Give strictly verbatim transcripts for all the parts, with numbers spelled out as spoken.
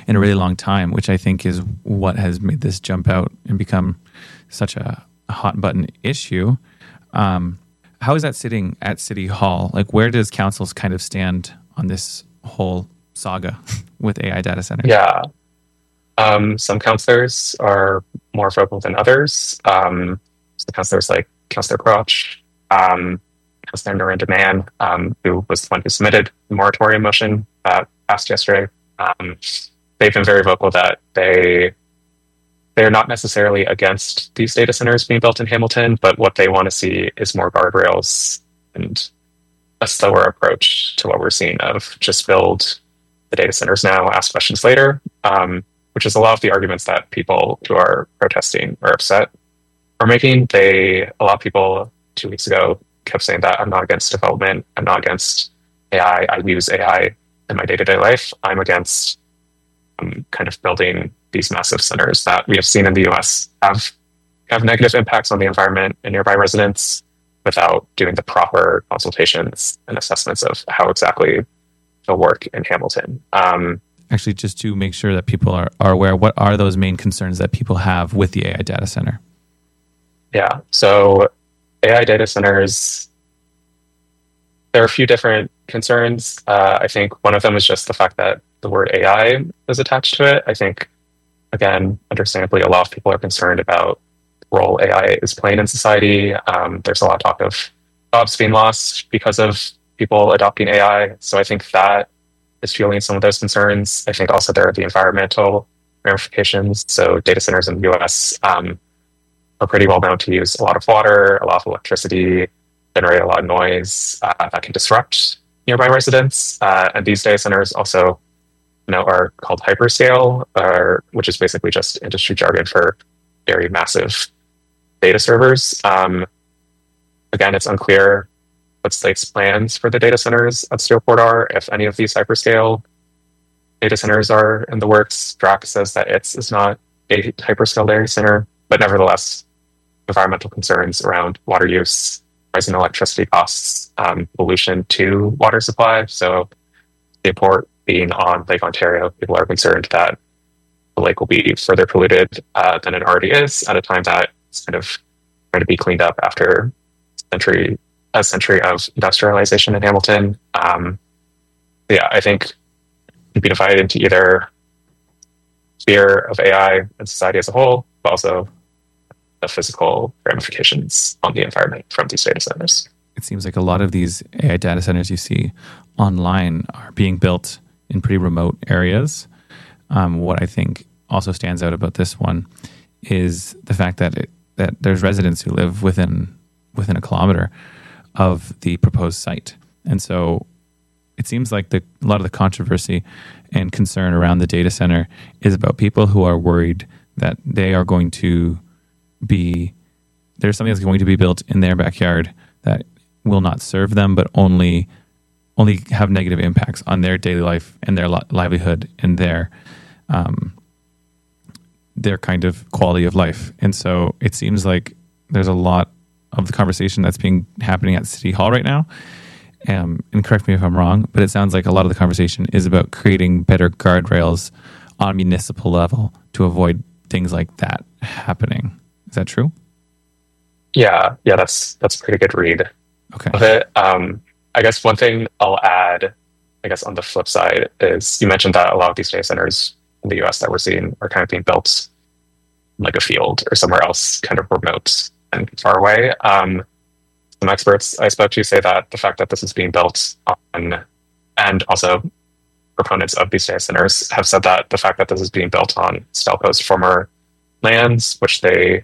in a really long time, which I think is what has made this jump out and become such a, a hot button issue. Um, how is that sitting at City Hall? Like, where does councils kind of stand on this whole saga with A I data centers? Yeah. Um, some councillors are more vocal than others. Um, so councillors like Councillor Crouch, um, Councillor Narendra Mann, um, who was the one who submitted the moratorium motion uh, passed yesterday. Um, they've been very vocal that they they're not necessarily against these data centers being built in Hamilton, but what they want to see is more guardrails and a slower approach to what we're seeing of just build the data centers now, ask questions later. Um, which is a lot of the arguments that people who are protesting or upset are making. They, a lot of people two weeks ago kept saying that I'm not against development, I'm not against A I, I use A I in my day-to-day life. I'm against um, kind of building these massive centers that we have seen in the U S have, have negative impacts on the environment and nearby residents without doing the proper consultations and assessments of how exactly they'll work in Hamilton. Um, Actually, just to make sure that people are, are aware, what are those main concerns that people have with the A I data center? Yeah, so A I data centers, there are a few different concerns. Uh, I think one of them is just the fact that the word A I is attached to it. I think, again, understandably, a lot of people are concerned about the role A I is playing in society. Um, there's a lot of talk of jobs being lost because of people adopting A I. So I think that is fueling some of those concerns. I think also there are the environmental ramifications. So data centers in the U S um, are pretty well known to use a lot of water, a lot of electricity, generate a lot of noise uh, that can disrupt nearby residents. Uh, and these data centers also, you know, are called hyperscale, or, which is basically just industry jargon for very massive data servers. Um, again, it's unclear what Slate's plans for the data centers at Steelport are, if any of these hyperscale data centers are in the works. Drac says that it's is not a hyperscale data center, but nevertheless, environmental concerns around water use, rising electricity costs, um, pollution to water supply. So the port being on Lake Ontario, people are concerned that the lake will be further polluted uh, than it already is at a time that it's kind of trying to be cleaned up after a century a century of industrialization in Hamilton. Um, yeah, I think it'd be divided into either fear of A I and society as a whole, but also the physical ramifications on the environment from these data centers. It seems like a lot of these A I data centers you see online are being built in pretty remote areas. Um, what I think also stands out about this one is the fact that it, that there's residents who live within within a kilometer of the proposed site. And so it seems like the, a lot of the controversy and concern around the data center is about people who are worried that they are going to be, there's something that's going to be built in their backyard that will not serve them, but only only have negative impacts on their daily life and their li- livelihood and their um, their kind of quality of life. And so it seems like there's a lot of the conversation that's being happening at City Hall right now. Um, and correct me if I'm wrong, but it sounds like a lot of the conversation is about creating better guardrails on a municipal level to avoid things like that happening. Is that true? Yeah, yeah, that's that's a pretty good read okay. of it. Um, I guess one thing I'll add, I guess on the flip side, is you mentioned that a lot of these data centers in the U S that we're seeing are kind of being built in like a field or somewhere else, kind of remote and far away. Um, some experts I spoke to say that the fact that this is being built on, and also proponents of these data centers have said that the fact that this is being built on Stelco's former lands, which they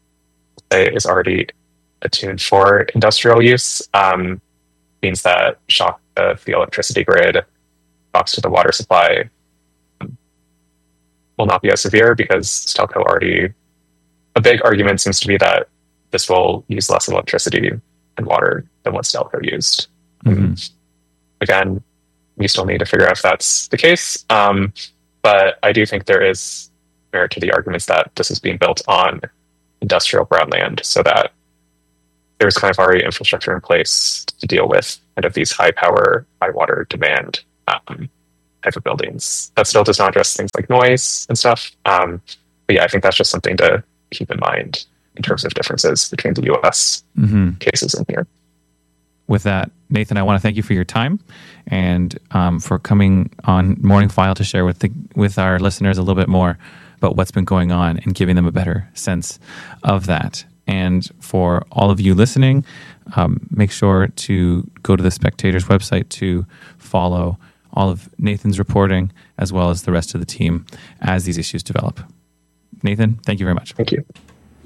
say is already attuned for industrial use, um, means that shock to the electricity grid, shocks to the water supply um, will not be as severe because Stelco already, a big argument seems to be that this will use less electricity and water than what Stelco used. Mm-hmm. Um, again, we still need to figure out if that's the case. Um, but I do think there is merit to the arguments that this is being built on industrial brown land so that there's kind of already infrastructure in place to deal with kind of these high power, high water demand um, type of buildings. That still does not address things like noise and stuff. Um, but yeah, I think that's just something to keep in mind in terms of differences between the U S mm-hmm. cases in here. With that, Nathan, I want to thank you for your time and um, for coming on Morning File to share with the with our listeners a little bit more about what's been going on and giving them a better sense of that. And for all of you listening, um, make sure to go to the Spectator's website to follow all of Nathan's reporting as well as the rest of the team as these issues develop. Nathan, thank you very much. Thank you.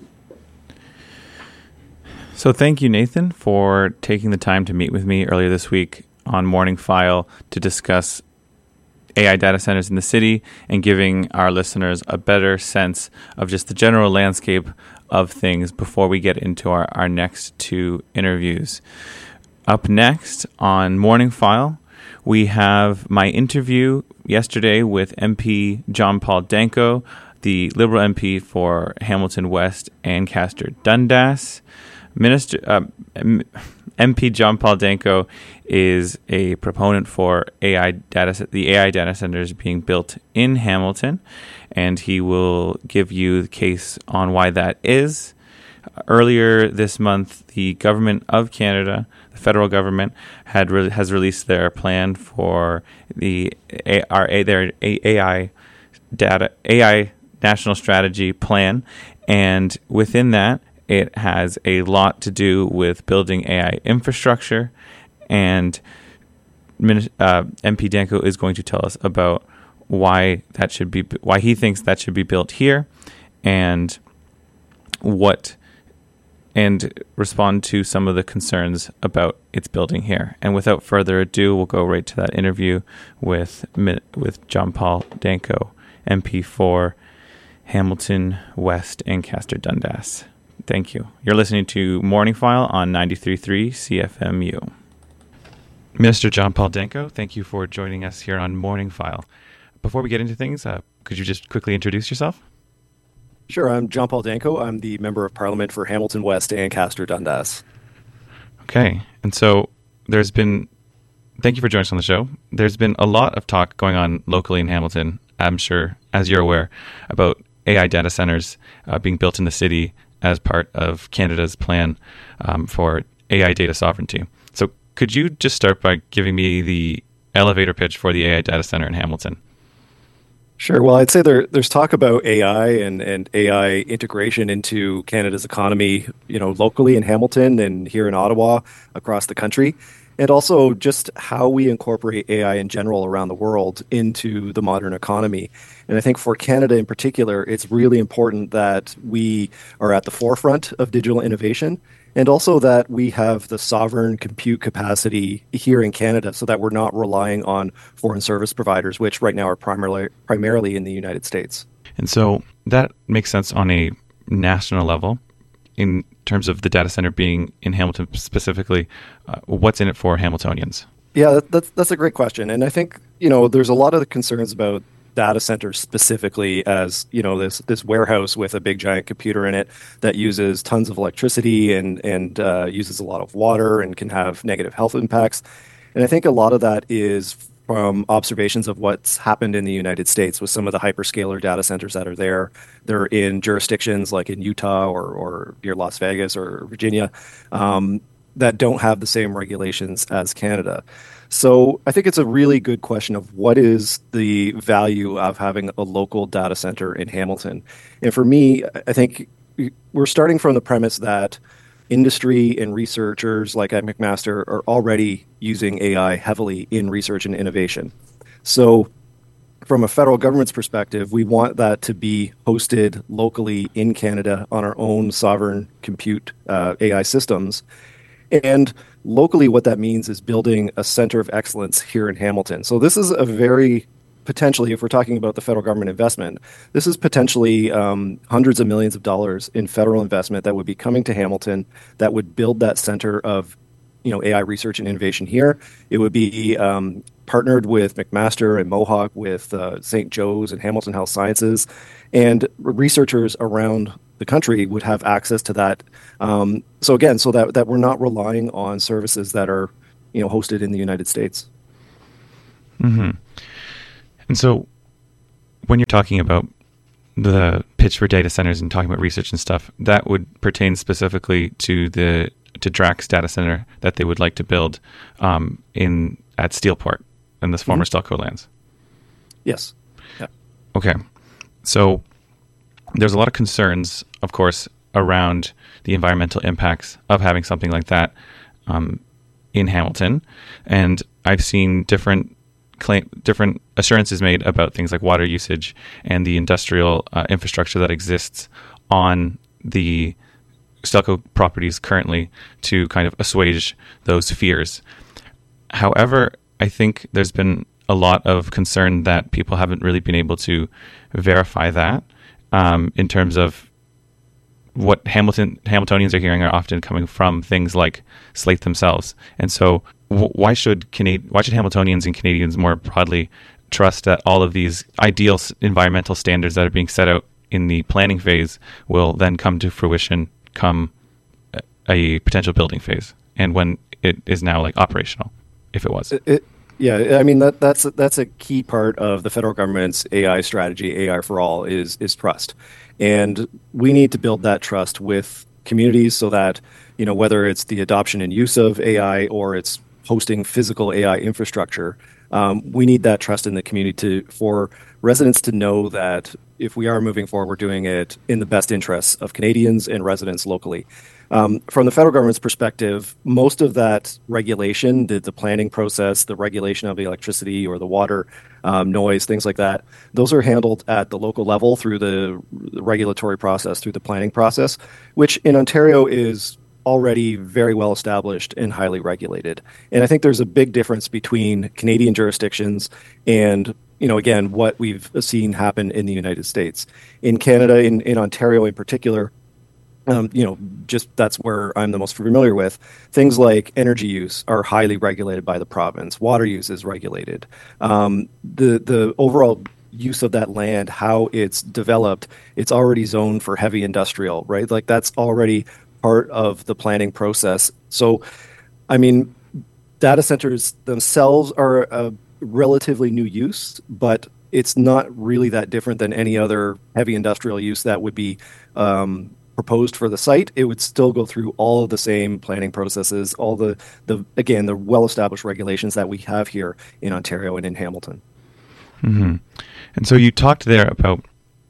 So thank you, Nathan, for taking the time to meet with me earlier this week on Morning File to discuss A I data centers in the city and giving our listeners a better sense of just the general landscape of things before we get into our, our next two interviews. Up next on Morning File, we have my interview yesterday with M P John Paul Danko, the Liberal M P for Hamilton West Ancaster Dundas. Minister uh, M P John Paul Danko is a proponent for A I data, the A I data centers being built in Hamilton, and he will give you the case on why that is. Earlier this month, the government of Canada, the federal government, had re- has released their plan for the A- our A- their A I data A I national strategy plan, and within that, it has a lot to do with building A I infrastructure, and uh, M P Danko is going to tell us about why that should be, why he thinks that should be built here, and what, and respond to some of the concerns about its building here. And without further ado, we'll go right to that interview with with John Paul Danko, M P for Hamilton West Ancaster Dundas. Thank you. You're listening to Morning File on ninety-three point three C F M U. Minister John Paul Danko, thank you for joining us here on Morning File. Before we get into things, uh, could you just quickly introduce yourself? Sure. I'm John Paul Danko. I'm the Member of Parliament for Hamilton West Ancaster Dundas. Okay. And so there's been, thank you for joining us on the show. There's been a lot of talk going on locally in Hamilton, I'm sure, as you're aware, about A I data centers uh, being built in the city as part of Canada's plan um, for A I data sovereignty. So could you just start by giving me the elevator pitch for the A I data center in Hamilton? Sure. Well, I'd say there, there's talk about A I and, and A I integration into Canada's economy, you know, locally in Hamilton and here in Ottawa, across the country, and also just how we incorporate A I in general around the world into the modern economy. And I think for Canada in particular, it's really important that we are at the forefront of digital innovation, and also that we have the sovereign compute capacity here in Canada so that we're not relying on foreign service providers, which right now are primarily primarily in the United States. And so that makes sense on a national level. In terms of the data center being in Hamilton specifically, uh, what's in it for Hamiltonians? Yeah, that, that's that's a great question. And I think, you know, there's a lot of the concerns about data centers specifically as, you know, this this warehouse with a big giant computer in it that uses tons of electricity and, and uh, uses a lot of water and can have negative health impacts. And I think a lot of that is from observations of what's happened in the United States with some of the hyperscaler data centers that are there. They're in jurisdictions like in Utah or, or near Las Vegas or Virginia um, that don't have the same regulations as Canada. So I think it's a really good question of what is the value of having a local data center in Hamilton. And for me, I think we're starting from the premise that industry and researchers like at McMaster are already using A I heavily in research and innovation. So from a federal government's perspective, we want that to be hosted locally in Canada on our own sovereign compute uh, A I systems. And locally, what that means is building a center of excellence here in Hamilton. So this is a very potentially, if we're talking about the federal government investment, this is potentially um, hundreds of millions of dollars in federal investment that would be coming to Hamilton that would build that center of, you know, A I research and innovation here. It would be um, partnered with McMaster and Mohawk, with uh, Saint Joe's and Hamilton Health Sciences, and researchers around the country would have access to that. Um, so again, so that, that we're not relying on services that are, you know, hosted in the United States. Mm-hmm. And so when you're talking about the pitch for data centers and talking about research and stuff, that would pertain specifically to the to Drax data center that they would like to build um, in at Steelport in this former mm-hmm. Stelco lands. Yes. Yeah. Okay. So there's a lot of concerns, of course, around the environmental impacts of having something like that um, in Hamilton, and I've seen different claim, different assurances made about things like water usage and the industrial uh, infrastructure that exists on the Stelco properties currently to kind of assuage those fears. However, I think there's been a lot of concern that people haven't really been able to verify that um, in terms of what Hamilton Hamiltonians are hearing are often coming from things like Slate themselves. And so w- why should Canad- why should Hamiltonians and Canadians more broadly trust that all of these ideal s- environmental standards that are being set out in the planning phase will then come to fruition come a, a potential building phase, and when it is now like operational, if it was? It, it, yeah, I mean that that's that's a key part of the federal government's A I strategy, A I for all, is is trust. And we need to build that trust with communities so that, you know, whether it's the adoption and use of A I or it's hosting physical A I infrastructure, um, we need that trust in the community to, for residents to know that if we are moving forward, we're doing it in the best interests of Canadians and residents locally. Um, from the federal government's perspective, most of that regulation, the, the planning process, the regulation of the electricity or the water, um, noise, things like that, those are handled at the local level through the, the regulatory process, through the planning process, which in Ontario is already very well established and highly regulated. And I think there's a big difference between Canadian jurisdictions and, you know, again, what we've seen happen in the United States. In Canada, in, in Ontario in particular, Um, you know, just that's where I'm the most familiar with. Things like energy use are highly regulated by the province. Water use is regulated. Um, the the overall use of that land, how it's developed, it's already zoned for heavy industrial, right? Like that's already part of the planning process. So, I mean, data centers themselves are a relatively new use, but it's not really that different than any other heavy industrial use that would be um, proposed for the site. It would still go through all of the same planning processes, all the, the again, the well-established regulations that we have here in Ontario and in Hamilton. Mm-hmm. And so you talked there about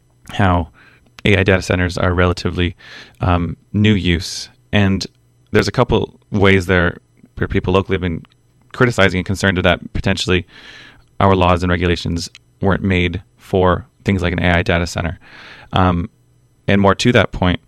how A I data centers are relatively um, new use, and there's a couple ways there where people locally have been criticizing and concerned that potentially our laws and regulations weren't made for things like an A I data center. Um, and more to that point,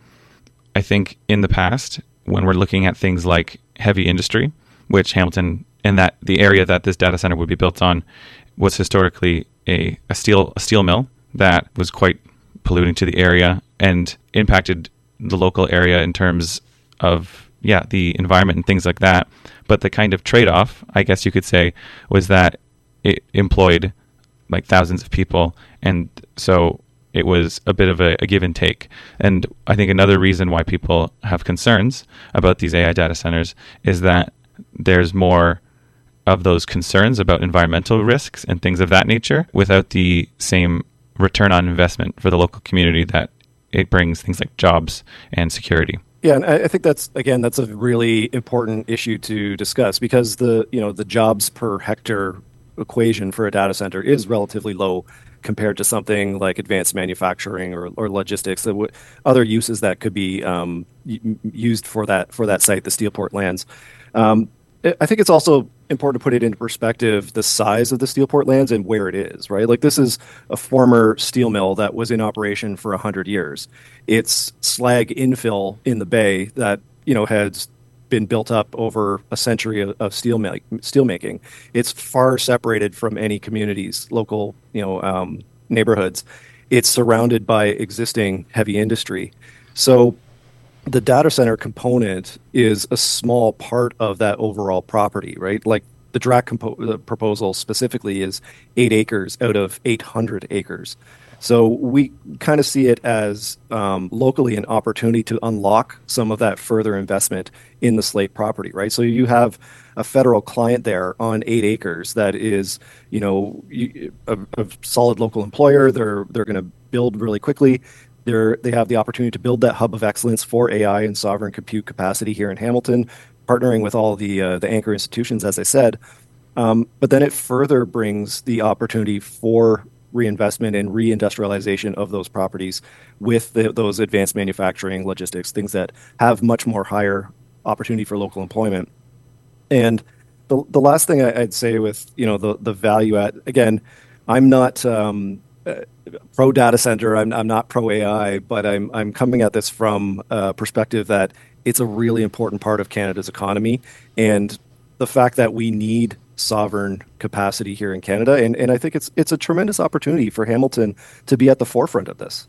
I think in the past, when we're looking at things like heavy industry, which Hamilton and that the area that this data center would be built on was historically a, a steel a steel mill that was quite polluting to the area and impacted the local area in terms of yeah the environment and things like that. But the kind of trade-off, I guess you could say, was that it employed like thousands of people, and so it was a bit of a, a give and take. And I think another reason why people have concerns about these A I data centers is that there's more of those concerns about environmental risks and things of that nature without the same return on investment for the local community that it brings, things like jobs and security. Yeah, and I think that's, again, that's a really important issue to discuss because the, you know, the jobs per hectare equation for a data center is relatively low compared to something like advanced manufacturing or, or logistics, that w- other uses that could be um, y- used for that for that site, the Steelport lands. Um, I think it's also important to put it into perspective, the size of the Steelport lands and where it is, right? Like this is a former steel mill that was in operation for one hundred years. It's slag infill in the bay that, you know, has been built up over a century of, of steel make, steel making. It's far separated from any communities, local, you know, um, neighborhoods. It's surrounded by existing heavy industry. So the data center component is a small part of that overall property, right? Like the D R A C compo- the proposal specifically is eight acres out of eight hundred acres. So we kind of see it as um, locally an opportunity to unlock some of that further investment in the Slate property, right? So you have a federal client there on eight acres that is, you know, a, a solid local employer. They're they're going to build really quickly. They're they have the opportunity to build that hub of excellence for A I and sovereign compute capacity here in Hamilton, partnering with all the uh, the anchor institutions, as I said. Um, but then it further brings the opportunity for reinvestment and reindustrialization of those properties with the, those advanced manufacturing, logistics, things that have much more higher opportunity for local employment. And the the last thing I, I'd say with you know the the value add, again, I'm not um, uh, pro data center. I'm I'm not pro A I, but I'm I'm coming at this from a perspective that it's a really important part of Canada's economy, and the fact that we need sovereign capacity here in Canada, and and I think it's it's a tremendous opportunity for Hamilton to be at the forefront of this.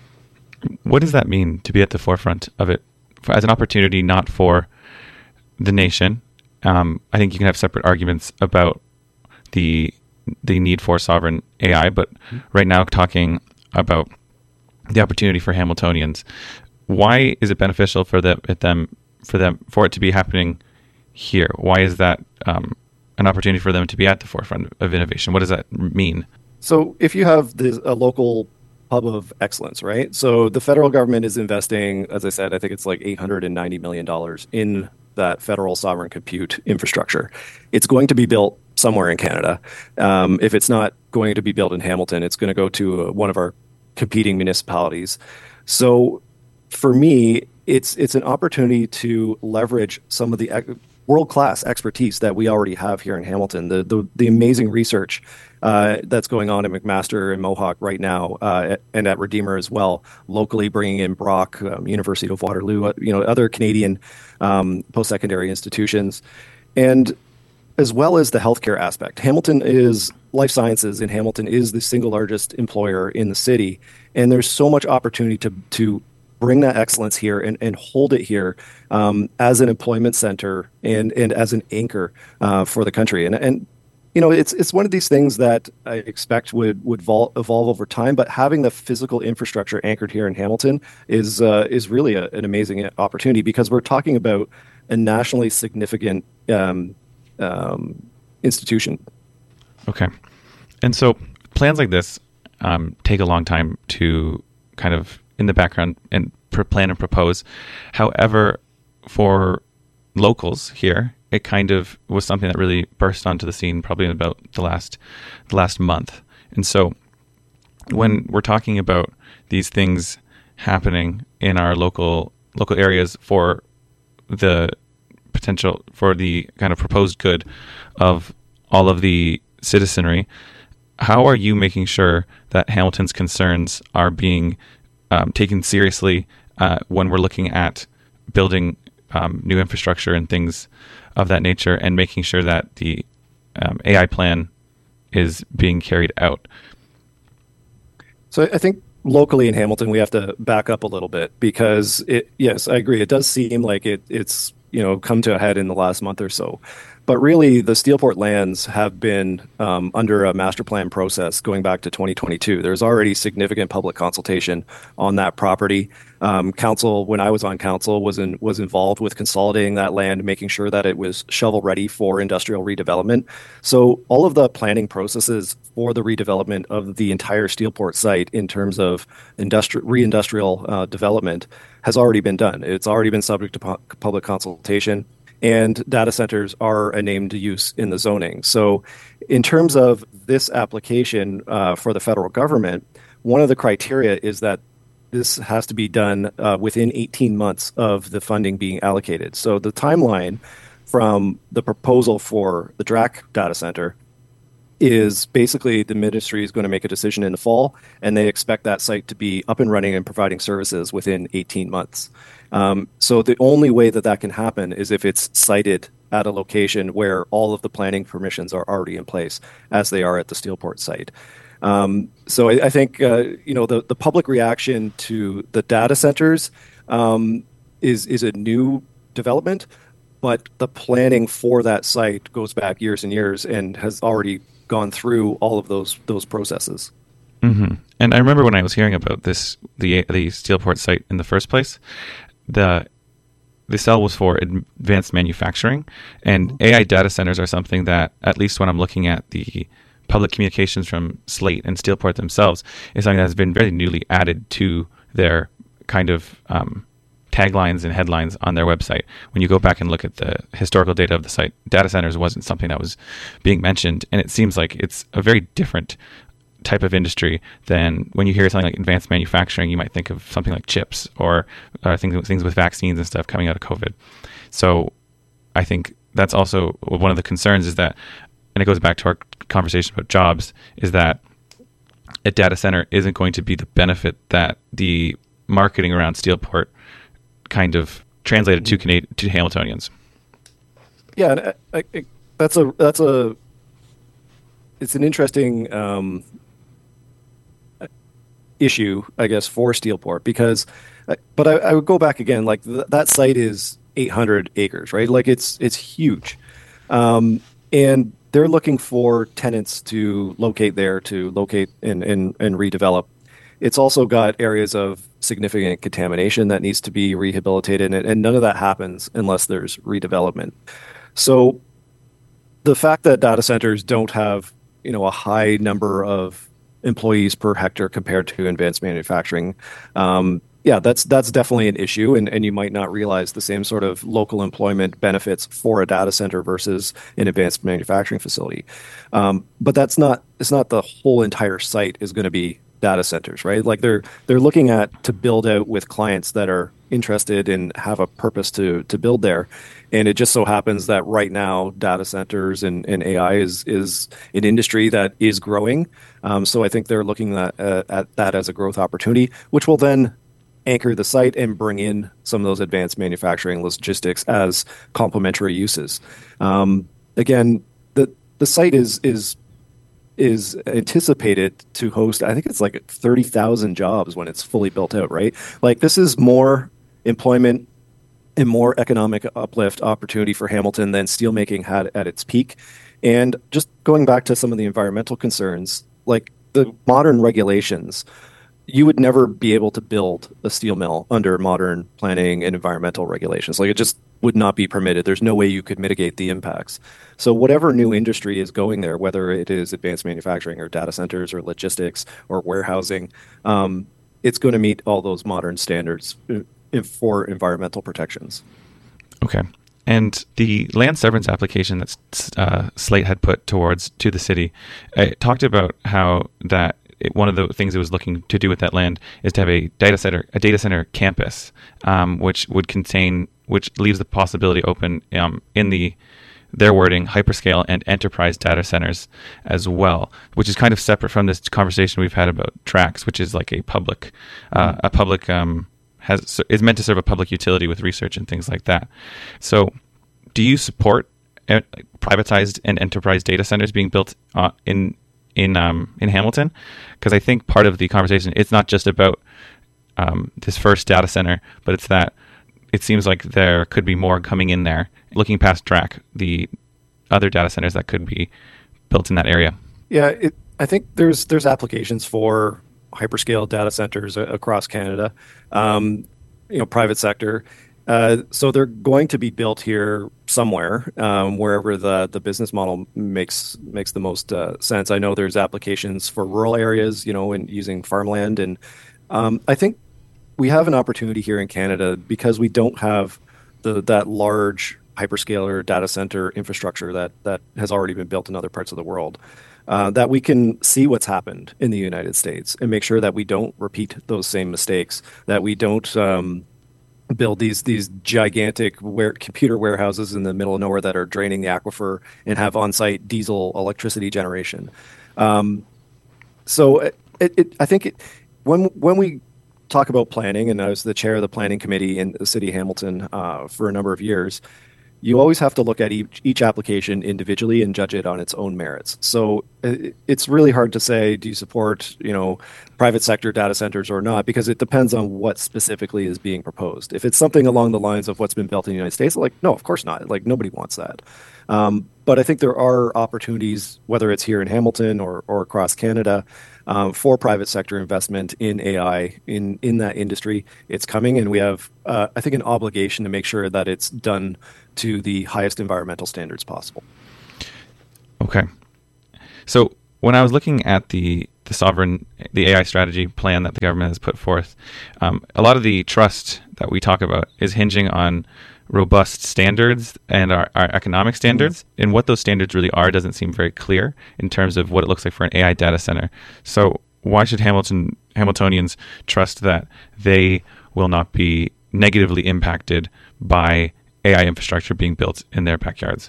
What does that mean to be at the forefront of it, for, as an opportunity not for the nation? Um, I think you can have separate arguments about the the need for sovereign A I, but mm-hmm. right now talking about the opportunity for Hamiltonians, why is it beneficial for them, them for them for it to be happening here? Why is that um, an opportunity for them to be at the forefront of innovation? What does that mean? So if you have this, a local hub of excellence, right? So the federal government is investing, as I said, I think it's like eight hundred ninety million dollars in that federal sovereign compute infrastructure. It's going to be built somewhere in Canada. Um, if it's not going to be built in Hamilton, it's going to go to uh, one of our competing municipalities. So for me, it's it's an opportunity to leverage some of the world-class expertise that we already have here in Hamilton, the the, the amazing research uh, that's going on at McMaster and Mohawk right now, uh, and at Redeemer as well, locally bringing in Brock, um, University of Waterloo, uh, you know, other Canadian um, post-secondary institutions, and as well as the healthcare aspect. Hamilton is, life sciences in Hamilton is the single largest employer in the city, and there's so much opportunity to to bring that excellence here and, and hold it here um, as an employment center and and as an anchor uh, for the country. And and you know, it's it's one of these things that I expect would would vol- evolve over time. But having the physical infrastructure anchored here in Hamilton is uh, is really a, an amazing opportunity, because we're talking about a nationally significant um, um, institution. Okay, and so plans like this um, take a long time to kind of in the background and plan and propose. However, for locals here, it kind of was something that really burst onto the scene probably in about the last the last month. And so when we're talking about these things happening in our local local areas for the potential, for the kind of proposed good of all of the citizenry, how are you making sure that Hamilton's concerns are being um, taken seriously uh, when we're looking at building um, new infrastructure and things of that nature, and making sure that the um, A I plan is being carried out? So I think locally in Hamilton, we have to back up a little bit, because it, yes, I agree. It does seem like it, it's, you know, come to a head in the last month or so. But really, the Steelport lands have been um, under a master plan process going back to twenty twenty-two. There's already significant public consultation on that property. Um, council, when I was on council, was in, was involved with consolidating that land, making sure that it was shovel ready for industrial redevelopment. So all of the planning processes for the redevelopment of the entire Steelport site in terms of industri- re-industrial uh, development has already been done. It's already been subject to pu- public consultation. And data centers are a named use in the zoning. So in terms of this application uh, for the federal government, one of the criteria is that this has to be done uh, within eighteen months of the funding being allocated. So the timeline from the proposal for the D R A C data center is basically the ministry is going to make a decision in the fall, and they expect that site to be up and running and providing services within eighteen months. Um, so the only way that that can happen is if it's sited at a location where all of the planning permissions are already in place, as they are at the Steelport site. Um, so I, I think uh, you know the, the public reaction to the data centers um, is is a new development, but the planning for that site goes back years and years and has already gone through all of those those processes. Mm-hmm. And I remember when I was hearing about this, the the Steelport site in the first place, the the sell was for advanced manufacturing, and A I data centers are something that, at least when I'm looking at the public communications from Slate and Steelport themselves, is something that has been very newly added to their kind of um, taglines and headlines on their website. When you go back and look at the historical data of the site, data centers wasn't something that was being mentioned, and it seems like it's a very different type of industry than when you hear something like advanced manufacturing. You might think of something like chips or uh, things things with vaccines and stuff coming out of COVID. So I think that's also one of the concerns, is that, and it goes back to our conversation about jobs, is that a data center isn't going to be the benefit that the marketing around Steelport kind of translated to Canadian, to Hamiltonians. Yeah, I, I, that's a that's a it's an interesting um, issue, I guess, for Steelport, because, but I, I would go back again. Like th- that site is eight hundred acres, right? Like it's it's huge, um, and they're looking for tenants to locate there, to locate and and, and redevelop. It's also got areas of significant contamination that needs to be rehabilitated, and, and none of that happens unless there's redevelopment. So the fact that data centers don't have, you know, a high number of employees per hectare compared to advanced manufacturing, um, yeah, that's that's definitely an issue, and, and you might not realize the same sort of local employment benefits for a data center versus an advanced manufacturing facility. Um, but that's not it's not the whole entire site is going to be data centers, right? Like they're they're looking at to build out with clients that are interested and have a purpose to to build there. And it just so happens that right now, data centers and, and A I is is an industry that is growing. Um, so I think they're looking at, uh, at that as a growth opportunity, which will then anchor the site and bring in some of those advanced manufacturing logistics as complementary uses. Um, again, the the site is is is anticipated to host, I think it's like thirty thousand jobs when it's fully built out, right? Like this is more employment and more economic uplift opportunity for Hamilton than steelmaking had at its peak. And just going back to some of the environmental concerns, like the modern regulations, you would never be able to build a steel mill under modern planning and environmental regulations. Like it just would not be permitted. There's no way you could mitigate the impacts. So whatever new industry is going there, whether it is advanced manufacturing or data centers or logistics or warehousing, um, it's going to meet all those modern standards for environmental protections. Okay. And the land severance application that uh, Slate had put towards to the city, it talked about how that it, one of the things it was looking to do with that land is to have a data center, a data center campus, um, which would contain, which leaves the possibility open um, in the their wording, hyperscale and enterprise data centers as well, which is kind of separate from this conversation we've had about Trax, which is like a public, uh, a public. Um, has is meant to serve a public utility with research and things like that. So do you support uh, privatized and enterprise data centers being built uh, in in um, in Hamilton? Because I think part of the conversation, it's not just about um, this first data center, but it's that it seems like there could be more coming in there, looking past Track, the other data centers that could be built in that area. Yeah, it, I think there's there's applications for hyperscale data centers across Canada, um, you know, private sector. Uh, so they're going to be built here somewhere, um, wherever the, the business model makes makes the most uh, sense. I know there's applications for rural areas, you know, and using farmland. And um, I think we have an opportunity here in Canada because we don't have the that large hyperscaler data center infrastructure that that has already been built in other parts of the world. Uh, that we can see what's happened in the United States and make sure that we don't repeat those same mistakes, that we don't um, build these these gigantic ware- computer warehouses in the middle of nowhere that are draining the aquifer and have on-site diesel electricity generation. Um, so it, it, I think it, when when we talk about planning, and I was the chair of the planning committee in the city of Hamilton uh, for a number of years, you always have to look at each, each application individually and judge it on its own merits. So it's really hard to say, do you support, you know, private sector data centers or not? Because it depends on what specifically is being proposed. If it's something along the lines of what's been built in the United States, like, no, of course not. Like, nobody wants that. Um, but I think there are opportunities, whether it's here in Hamilton or, or across Canada, um, for private sector investment in A I in, in that industry. It's coming, and we have, uh, I think, an obligation to make sure that it's done to the highest environmental standards possible. Okay. So when I was looking at the the sovereign, the A I strategy plan that the government has put forth, um, a lot of the trust that we talk about is hinging on robust standards and our, our economic standards. Mm-hmm. And what those standards really are doesn't seem very clear in terms of what it looks like for an A I data center. So why should Hamilton Hamiltonians trust that they will not be negatively impacted by A I infrastructure being built in their backyards?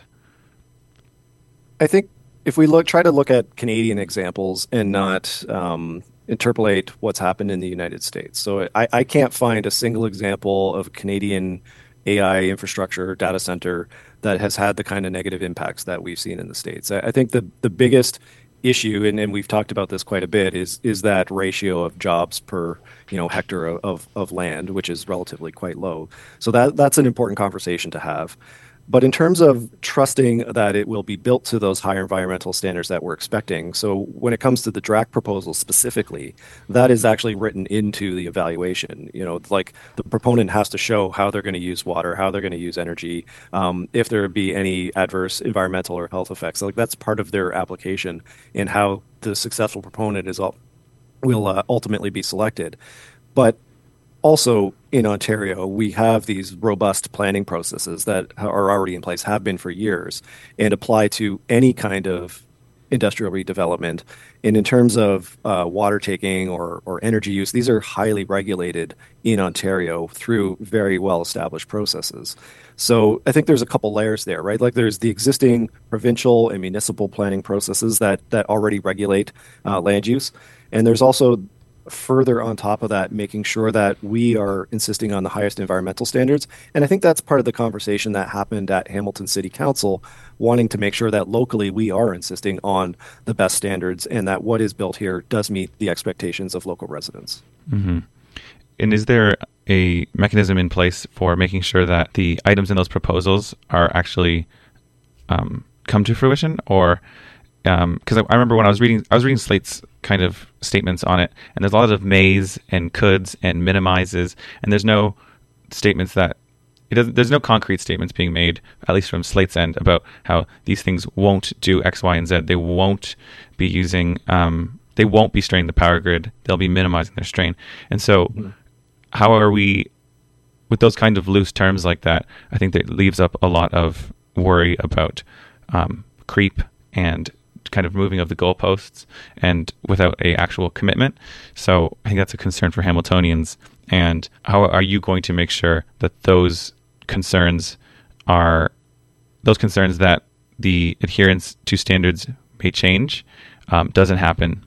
I think if we look, try to look at Canadian examples and not um, interpolate what's happened in the United States. So I, I can't find a single example of Canadian A I infrastructure data center that has had the kind of negative impacts that we've seen in the States. I, I think the, the biggest issue, and, and we've talked about this quite a bit, is is that ratio of jobs per you know hectare of, of land, which is relatively quite low. So that that's an important conversation to have. But in terms of trusting that it will be built to those higher environmental standards that we're expecting, so when it comes to the D R A C proposal specifically, that is actually written into the evaluation. You know, like the proponent has to show how they're going to use water, how they're going to use energy, um, if there be any adverse environmental or health effects. Like that's part of their application and how the successful proponent is will uh, ultimately be selected. But also, in Ontario, we have these robust planning processes that are already in place, have been for years, and apply to any kind of industrial redevelopment. And in terms of uh, water taking or, or energy use, these are highly regulated in Ontario through very well-established processes. So I think there's a couple layers there, right? Like there's the existing provincial and municipal planning processes that that already regulate uh, land use, and there's also further on top of that, making sure that we are insisting on the highest environmental standards. And I think that's part of the conversation that happened at Hamilton City Council, wanting to make sure that locally we are insisting on the best standards and that what is built here does meet the expectations of local residents. Mm-hmm. And is there a mechanism in place for making sure that the items in those proposals are actually um, come to fruition? Or because um, I, I remember when I was reading, I was reading Slate's kind of statements on it, and there's a lot of mays and coulds and minimizes, and there's no statements that it doesn't. There's no concrete statements being made, at least from Slate's end, about how these things won't do X, Y, and Z. They won't be using. Um, they won't be straining the power grid. They'll be minimizing their strain. And so, mm-hmm. how are we with those kind of loose terms like that? I think that leaves up a lot of worry about um, creep and kind of moving of the goalposts and without a actual commitment. So I think that's a concern for Hamiltonians. And how are you going to make sure that those concerns are those concerns that the adherence to standards may change um, doesn't happen?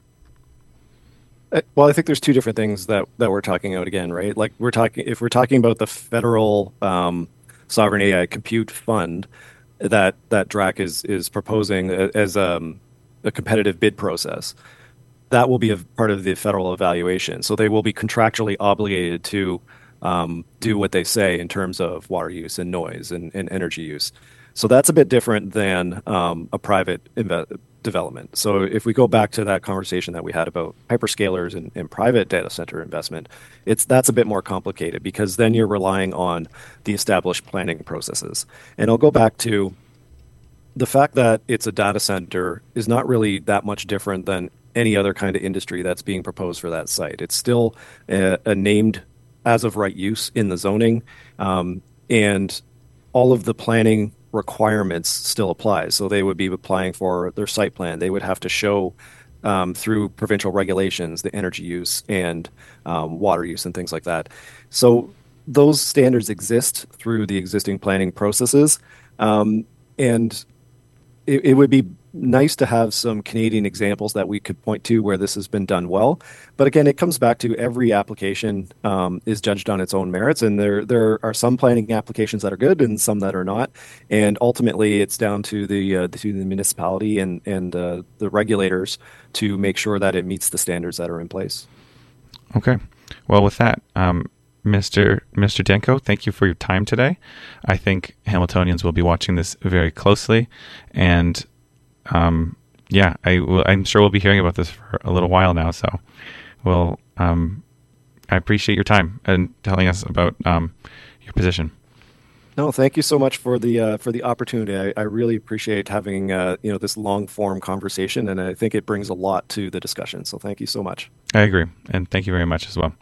Well, I think there's two different things that, that we're talking about again, right? Like we're talking, if we're talking about the federal um, sovereign A I compute fund that that D R A C is is proposing as um, a competitive bid process, that will be a part of the federal evaluation. So they will be contractually obligated to um, do what they say in terms of water use and noise and, and energy use. So that's a bit different than um, a private inve- development. So if we go back to that conversation that we had about hyperscalers and, and private data center investment, it's that's a bit more complicated because then you're relying on the established planning processes. And I'll go back to the fact that it's a data center is not really that much different than any other kind of industry that's being proposed for that site. It's still a, a named as of right use in the zoning, um, and all of the planning requirements still apply. So they would be applying for their site plan. They would have to show um, through provincial regulations the energy use and um, water use and things like that. So those standards exist through the existing planning processes, um, and it, it would be nice to have some Canadian examples that we could point to where this has been done well. But again, it comes back to every application um, is judged on its own merits. And there there are some planning applications that are good and some that are not. And ultimately, it's down to the uh, to the municipality and, and uh, the regulators to make sure that it meets the standards that are in place. Okay. Well, with that, um, Mister Mister Danko, thank you for your time today. I think Hamiltonians will be watching this very closely, and um, yeah, I will, I'm sure we'll be hearing about this for a little while now. So, well, um, I appreciate your time and telling us about um, your position. No, thank you so much for the uh, for the opportunity. I, I really appreciate having uh, you know this long form conversation, and I think it brings a lot to the discussion. So thank you so much. I agree, and thank you very much as well.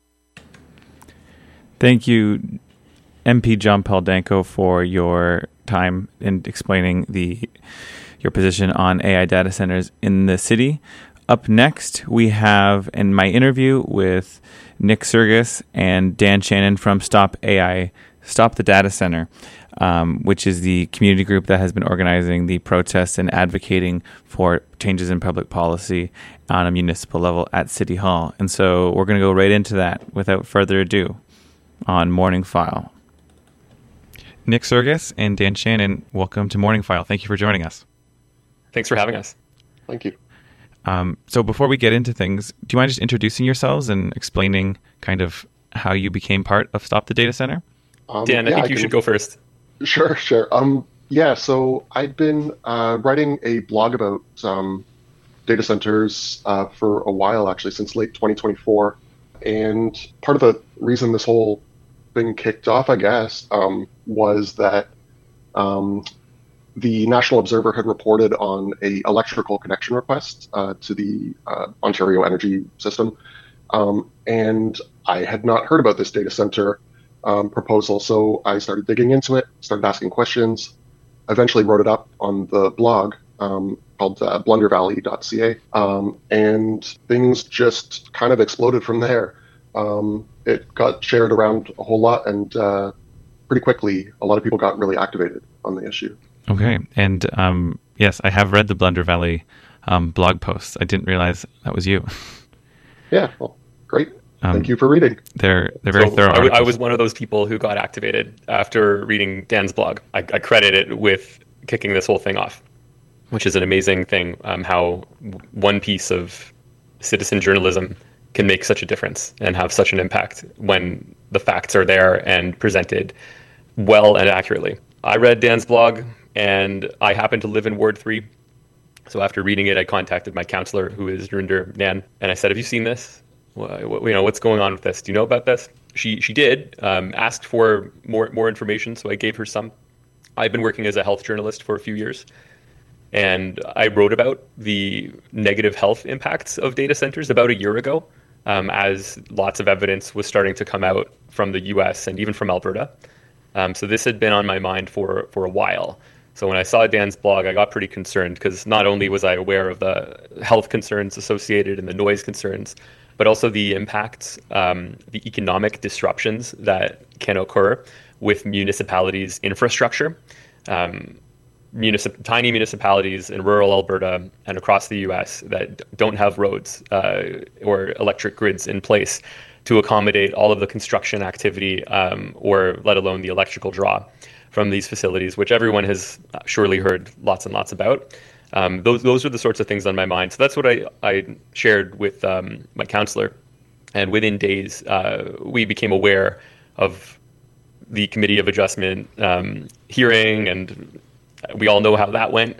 Thank you, M P John Paul Danko, for your time in explaining the your position on A I data centers in the city. Up next, we have in my interview with Nick Sergis and Dan Shannon from Stop A I, Stop the Data Center, um, which is the community group that has been organizing the protests and advocating for changes in public policy on a municipal level at City Hall. And so we're going to go right into that without further ado on Morning File. Nick Sergis and Dan Shannon, welcome to Morning File. Thank you for joining us. Thanks for having us. Thank you. Um, so before we get into things, do you mind just introducing yourselves and explaining kind of how you became part of Stop the Data Center? Um, Dan, I yeah, think I you can... should go first. Sure, sure. Um, yeah, so I've been uh, writing a blog about um, data centers uh, for a while, actually, since late twenty twenty-four. And part of the reason this whole thing kicked off, I guess, um, was that um, the National Observer had reported on a electrical connection request uh, to the uh, Ontario energy system. Um, and I had not heard about this data center um, proposal, so I started digging into it, started asking questions, eventually wrote it up on the blog um, called uh, blunder valley dot c a, um, and things just kind of exploded from there. Um, it got shared around a whole lot, and uh, pretty quickly, a lot of people got really activated on the issue. Okay, and um, yes, I have read the Blunder Valley um, blog posts. I didn't realize that was you. Yeah, well, great. Um, Thank you for reading. They're they're very so thorough. I, w- I articles. was one of those people who got activated after reading Dan's blog. I, I credit it with kicking this whole thing off, which is an amazing thing. Um, how one piece of citizen journalism can make such a difference and have such an impact when the facts are there and presented well and accurately. I read Dan's blog, and I happen to live in Ward three. So after reading it, I contacted my counselor, who is Nrinder Nan, and I said, have you seen this? Well, you know, what's going on with this? Do you know about this? She she did, um, asked for more more information, so I gave her some. I've been working as a health journalist for a few years, and I wrote about the negative health impacts of data centers about a year ago, um, as lots of evidence was starting to come out from the U S and even from Alberta. Um, so this had been on my mind for, for a while. So when I saw Dan's blog, I got pretty concerned because not only was I aware of the health concerns associated and the noise concerns, but also the impacts, um, the economic disruptions that can occur with municipalities' infrastructure. Um, municip- tiny municipalities in rural Alberta and across the U S that don't have roads uh, or electric grids in place to accommodate all of the construction activity um, or let alone the electrical draw from these facilities, which everyone has surely heard lots and lots about. Um, those those are the sorts of things on my mind. So that's what I, I shared with um, my counselor. And within days, uh, we became aware of the Committee of Adjustment um, hearing, and we all know how that went.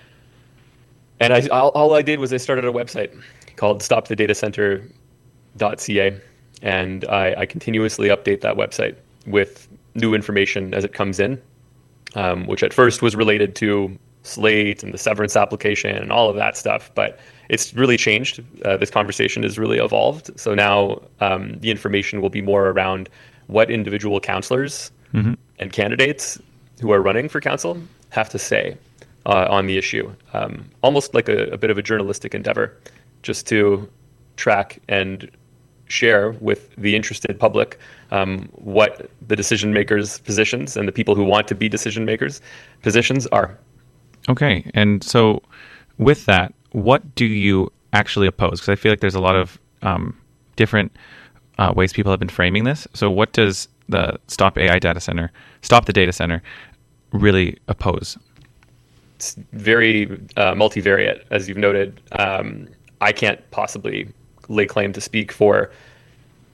And I, all, all I did was I started a website called stop the data center dot c a. And I, I continuously update that website with new information as it comes in, um, which at first was related to Slate and the severance application and all of that stuff. But it's really changed. Uh, this conversation has really evolved. So now um, the information will be more around what individual counselors mm-hmm. and candidates who are running for council have to say uh, on the issue. Um, almost like a, a bit of a journalistic endeavor, just to track and share with the interested public um, what the decision makers' positions and the people who want to be decision makers' positions are. Okay, and so with that, what do you actually oppose? Because I feel like there's a lot of um, different uh, ways people have been framing this. So what does the Stop A I Data Center, Stop the Data Center, really oppose? It's very uh, multivariate, as you've noted. Um, I can't possibly lay claim to speak for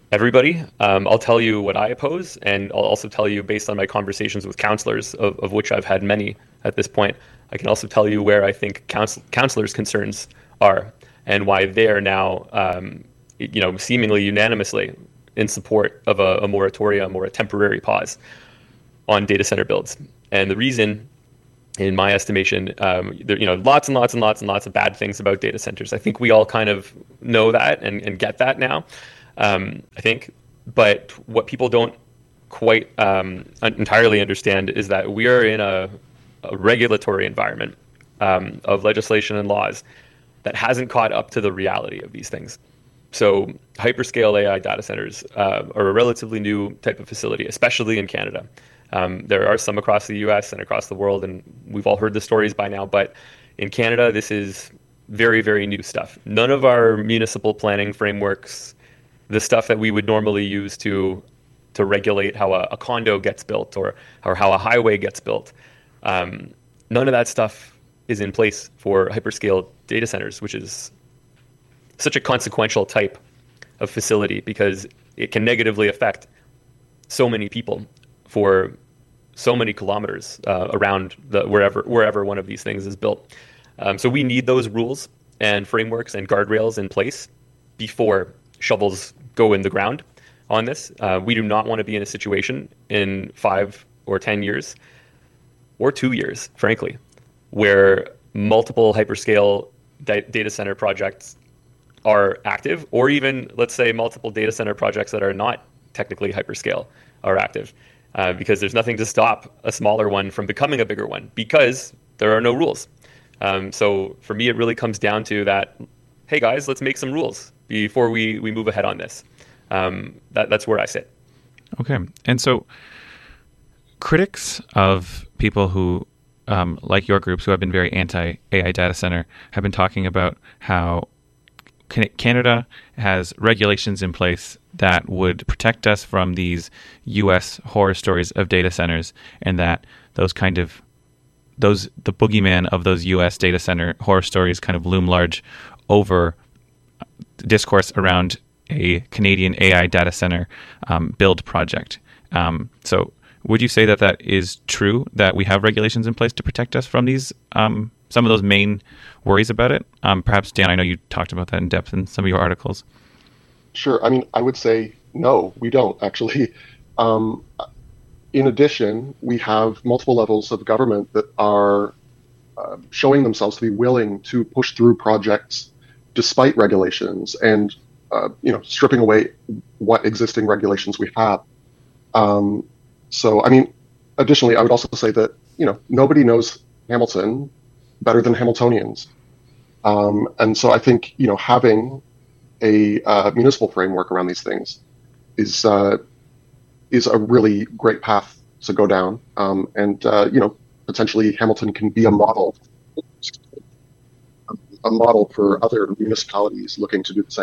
everybody. Um, I'll tell you what I oppose, and I'll also tell you, based on my conversations with counselors, of, of which I've had many at this point, I can also tell you where I think counsel- counselors' concerns are and why they're now, um, you know, seemingly unanimously in support of a, a moratorium or a temporary pause on data center builds. And the reason, in my estimation, um, there, you know, lots and lots and lots and lots of bad things about data centers. I think we all kind of know that and, and get that now. Um, I think, but what people don't quite um, entirely understand is that we are in a, a regulatory environment um, of legislation and laws that hasn't caught up to the reality of these things. So hyperscale A I data centers uh, are a relatively new type of facility, especially in Canada. Um, there are some across the U S and across the world, and we've all heard the stories by now, but in Canada, this is very, very new stuff. None of our municipal planning frameworks, the stuff that we would normally use to to regulate how a, a condo gets built or, or how a highway gets built, um, none of that stuff is in place for hyperscale data centers, which is such a consequential type of facility because it can negatively affect so many people for so many kilometers uh, around the wherever wherever one of these things is built. Um, so we need those rules and frameworks and guardrails in place before shovels go in the ground on this. Uh, we do not want to be in a situation in five or ten years, or two years, frankly, where multiple hyperscale di- data center projects are active, or even, let's say, multiple data center projects that are not technically hyperscale are active, uh, because there's nothing to stop a smaller one from becoming a bigger one because there are no rules. Um, so for me, it really comes down to that, hey guys, let's make some rules before we, we move ahead on this. Um, that, that's where I sit. Okay. And so critics of people who, um, like your groups, who have been very anti-A I data center, have been talking about how Canada has regulations in place that would protect us from these U S horror stories of data centers, and that those kind of those the boogeyman of those U S data center horror stories kind of loom large over discourse around a Canadian A I data center um, build project. Um, so would you say that that is true, that we have regulations in place to protect us from these um, some of those main worries about it? Um, perhaps, Dan, I know you talked about that in depth in some of your articles. Sure. I mean, I would say no, we don't actually. Um, in addition, we have multiple levels of government that are uh, showing themselves to be willing to push through projects despite regulations and, uh, you know, stripping away what existing regulations we have. Um, so, I mean, additionally, I would also say that, you know, nobody knows Hamilton better than Hamiltonians. Um, and so I think, you know, having a uh, municipal framework around these things is uh, is a really great path to go down. Um, and, uh, you know, potentially Hamilton can be a model, a model for other municipalities looking to do the same.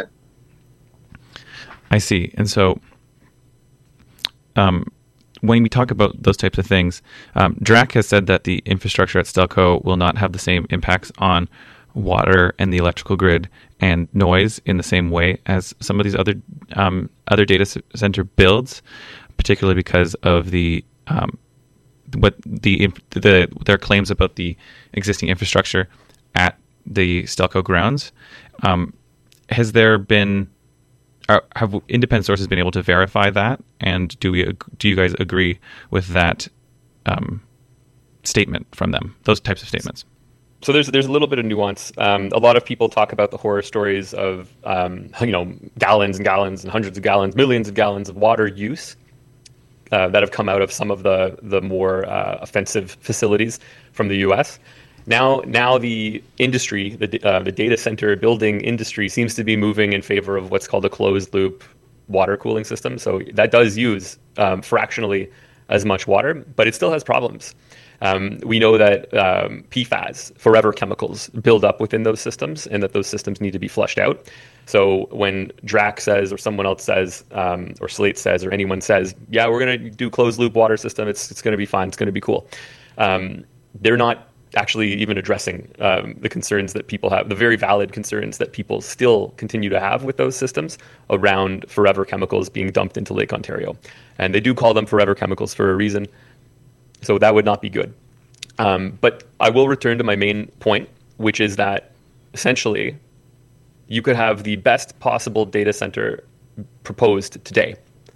I see. And so um, when we talk about those types of things, um, D R A C has said that the infrastructure at Stelco will not have the same impacts on water and the electrical grid and noise in the same way as some of these other um, other data center builds, particularly because of the um, what the, the their claims about the existing infrastructure at the Stelco grounds. Um, has there been Are, have independent sources been able to verify that? And do we do you guys agree with that um, statement from them? Those types of statements. So there's there's a little bit of nuance. Um, a lot of people talk about the horror stories of um, you know gallons and gallons and hundreds of gallons, millions of gallons of water use uh, that have come out of some of the the more uh, offensive facilities from the U S. Now, now the industry, the uh, the data center building industry, seems to be moving in favor of what's called a closed loop water cooling system. So that does use um, fractionally as much water, but it still has problems. Um, we know that um, P FAS, forever chemicals, build up within those systems, and that those systems need to be flushed out. So when D R A C says, or someone else says, um, or Slate says, or anyone says, yeah, we're going to do closed loop water system, it's it's going to be fine, it's going to be cool. Um, they're not actually even addressing um, the concerns that people have, the very valid concerns that people still continue to have with those systems around forever chemicals being dumped into Lake Ontario. And they do call them forever chemicals for a reason. So that would not be good. Um, but I will return to my main point, which is that essentially you could have the best possible data center proposed today,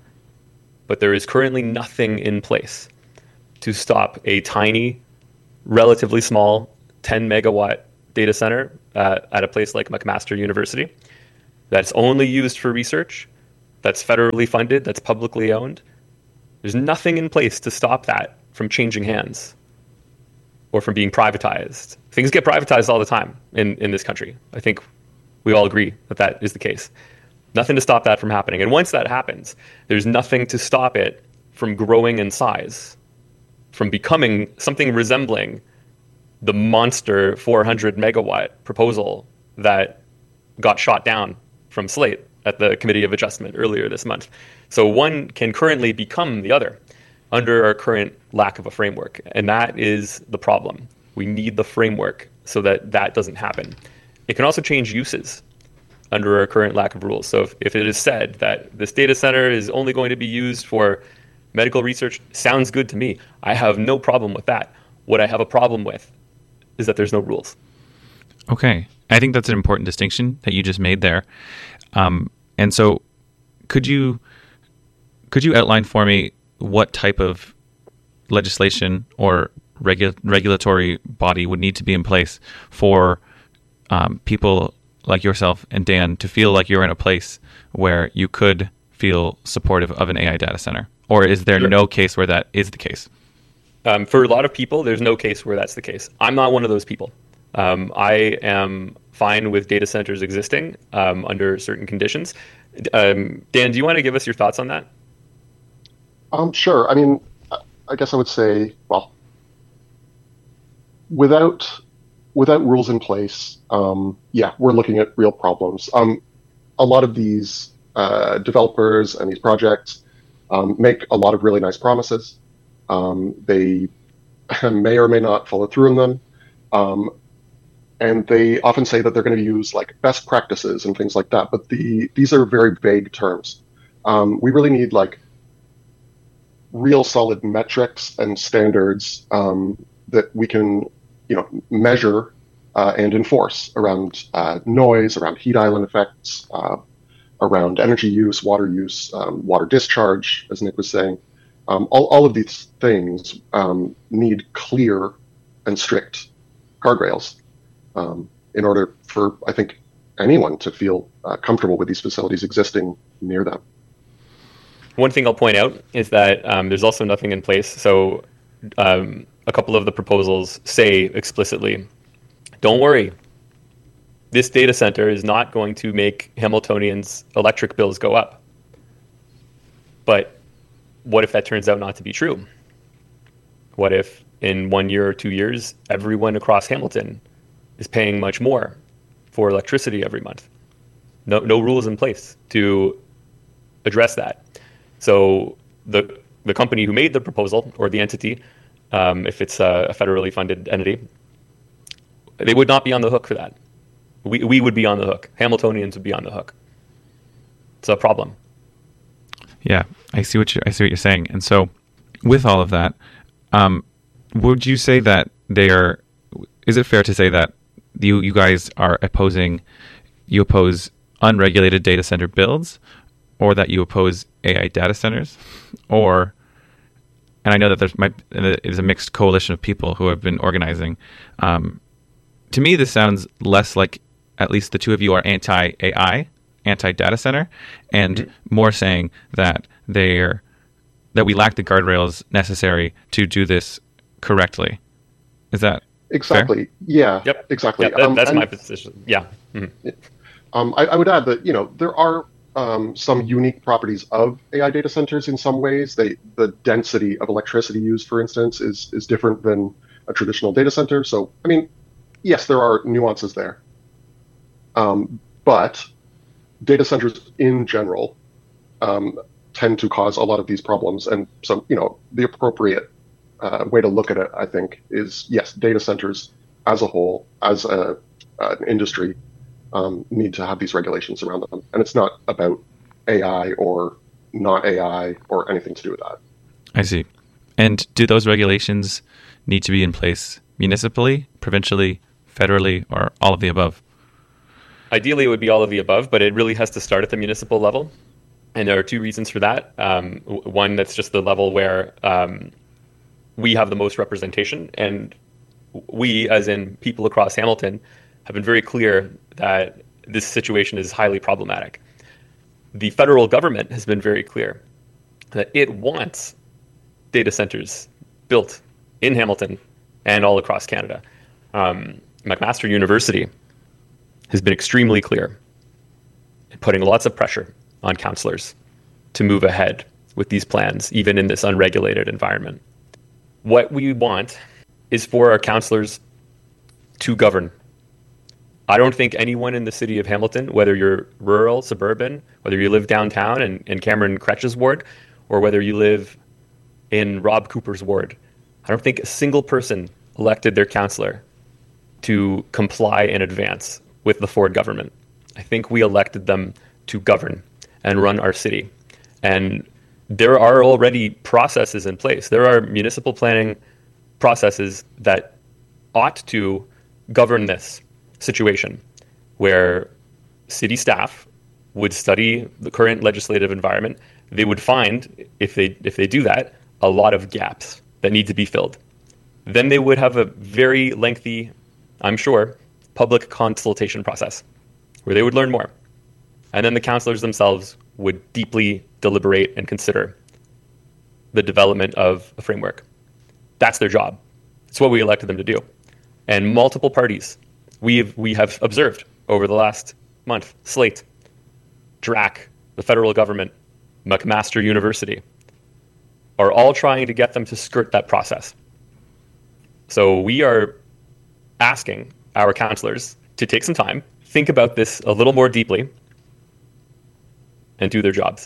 but there is currently nothing in place to stop a tiny, relatively small ten megawatt data center uh, at a place like McMaster University that's only used for research, that's federally funded, that's publicly owned. There's nothing in place to stop that from changing hands or from being privatized. Things get privatized all the time in, in this country. I think we all agree that that is the case. Nothing to stop that from happening. And once that happens, there's nothing to stop it from growing in size, from becoming something resembling the monster four hundred megawatt proposal that got shot down from Slate at the Committee of Adjustment earlier this month. So one can currently become the other under our current lack of a framework. And that is the problem. We need the framework so that that doesn't happen. It can also change uses under our current lack of rules. So if, if it is said that this data center is only going to be used for medical research, sounds good to me. I have no problem with that. What I have a problem with is that there's no rules. Okay. I think that's an important distinction that you just made there. Um, and so could you could you outline for me what type of legislation or regu- regulatory body would need to be in place for um, people like yourself and Dan to feel like you're in a place where you could feel supportive of an A I data center? Or is there Sure. no case where that is the case? Um, for a lot of people, there's no case where that's the case. I'm not one of those people. Um, I am fine with data centers existing um, under certain conditions. Um, Dan, do you want to give us your thoughts on that? Um, sure. I mean, I guess I would say, well, without without rules in place, um, yeah, we're looking at real problems. Um, a lot of these uh, developers and these projects um, make a lot of really nice promises. Um, they may or may not follow through on them. Um, and they often say that they're going to use like best practices and things like that. But the these are very vague terms. Um, we really need like real solid metrics and standards um, that we can, you know, measure uh, and enforce around uh, noise, around heat island effects, uh, around energy use, water use, um, water discharge, as Nick was saying. Um, all, all of these things um, need clear and strict guardrails um, in order for, I think, anyone to feel uh, comfortable with these facilities existing near them. One thing I'll point out is that um, there's also nothing in place. So um, a couple of the proposals say explicitly, don't worry, this data center is not going to make Hamiltonians' electric bills go up. But what if that turns out not to be true? What if in one year or two years, everyone across Hamilton is paying much more for electricity every month? No, no rules in place to address that. So the the company who made the proposal, or the entity, um, if it's a, a federally funded entity, they would not be on the hook for that. We we would be on the hook. Hamiltonians would be on the hook. It's a problem. Yeah, I see what you I see what you're saying. And so, with all of that, um, would you say that they are? Is it fair to say that you you guys are opposing, you oppose unregulated data center builds, or that you oppose A I data centers, or? And I know that there's might is a mixed coalition of people who have been organizing. Um, to me, this sounds less like at least the two of you are anti-A I, anti-data center, and mm-hmm. more saying that they're that we lack the guardrails necessary to do this correctly. Is that exactly? Fair? Yeah. Yep. Exactly. Yep, that, um, that's and, my position. Yeah. Mm-hmm. Um, I, I would add that you know there are um, some unique properties of A I data centers in some ways. They the density of electricity used, for instance, is is different than a traditional data center. So I mean, yes, there are nuances there. Um, but data centers in general um, tend to cause a lot of these problems, and so you know the appropriate uh, way to look at it, I think, is yes, data centers as a whole, as a, uh, an industry, um, need to have these regulations around them. And it's not about A I or not A I or anything to do with that. I see. And do those regulations need to be in place municipally, provincially, federally, or all of the above? Ideally, it would be all of the above, but it really has to start at the municipal level. And there are two reasons for that. Um, one, that's just the level where um, we have the most representation. And we, as in people across Hamilton, have been very clear that this situation is highly problematic. The federal government has been very clear that it wants data centers built in Hamilton and all across Canada. Um, McMaster University has been extremely clear in putting lots of pressure on councillors to move ahead with these plans, even in this unregulated environment. What we want is for our councillors to govern. I don't think anyone in the city of Hamilton, whether you're rural, suburban, whether you live downtown in, in Cameron Kretsch's ward, or whether you live in Rob Cooper's ward, I don't think a single person elected their councillor to comply in advance with the Ford government. I think we elected them to govern and run our city. And there are already processes in place. There are municipal planning processes that ought to govern this situation, where city staff would study the current legislative environment. They would find, if they if they do that, a lot of gaps that need to be filled. Then they would have a very lengthy, I'm sure, public consultation process where they would learn more. And then the councillors themselves would deeply deliberate and consider the development of a framework. That's their job. It's what we elected them to do. And multiple parties we have, we have observed over the last month, Slate, D R A C, the federal government, McMaster University, are all trying to get them to skirt that process. So we are asking our councillors to take some time, think about this a little more deeply, and do their jobs.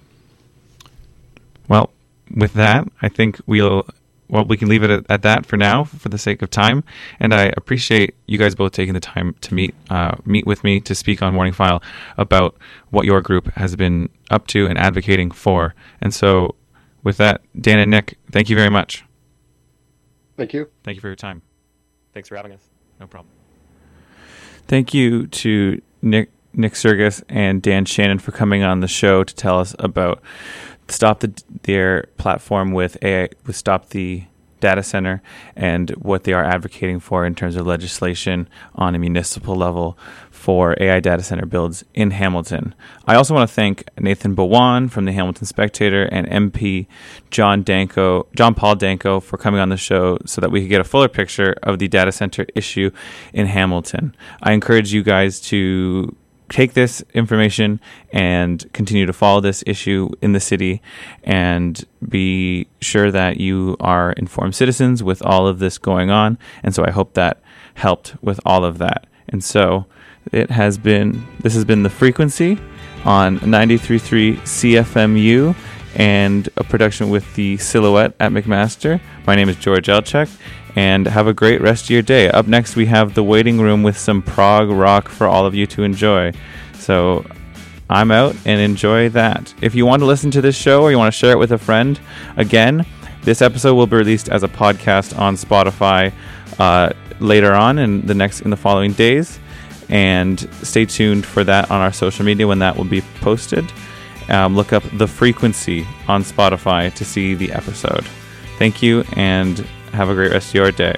Well, with that, I think we'll well we can leave it at, at that for now, for the sake of time. And I appreciate you guys both taking the time to meet uh, meet with me to speak on Morning File about what your group has been up to and advocating for. And so, with that, Dan and Nick, thank you very much. Thank you. Thank you for your time. Thanks for having us. No problem. Thank you to Nick Nick Sergis and Dan Shannon for coming on the show to tell us about Stop the their platform with A I, with Stop the Data Center, and what they are advocating for in terms of legislation on a municipal level for A I data center builds in Hamilton. I also want to thank Nathan Bawan from the Hamilton Spectator and M P John Danko, John Paul Danko for coming on the show so that we could get a fuller picture of the data center issue in Hamilton. I encourage you guys to take this information and continue to follow this issue in the city and be sure that you are informed citizens with all of this going on. And so I hope that helped with all of that. And so it has been, this has been The Frequency on ninety-three point three C F M U and a production with the Silhouette at McMaster. My name is George Elchek, and have a great rest of your day. Up next, we have The Waiting Room with some prog rock for all of you to enjoy. So I'm out, and enjoy that. If you want to listen to this show or you want to share it with a friend, again, this episode will be released as a podcast on Spotify uh, later on in the next in the following days. And stay tuned for that on our social media when that will be posted. Um, look up The Frequency on Spotify to see the episode. Thank you, and have a great rest of your day.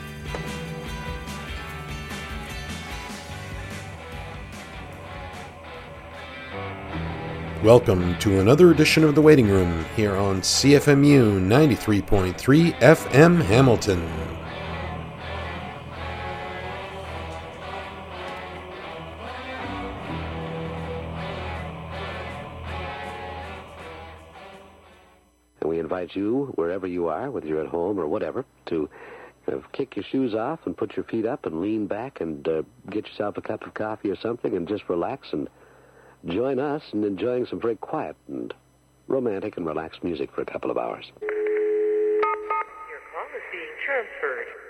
Welcome to another edition of The Waiting Room here on C F M U ninety-three point three F M Hamilton. And we invite you, wherever you are, whether you're at home or whatever, to kind of kick your shoes off and put your feet up and lean back and uh, get yourself a cup of coffee or something and just relax and join us in enjoying some very quiet and romantic and relaxed music for a couple of hours. transferred.